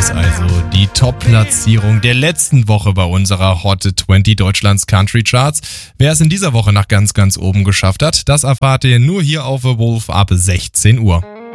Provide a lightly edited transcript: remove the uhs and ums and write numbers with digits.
Das also die Top-Platzierung der letzten Woche bei unserer Hot 20 Deutschlands Country Charts. Wer es in dieser Woche nach ganz oben geschafft hat, das erfahrt ihr nur hier auf The Wolf ab 16 Uhr.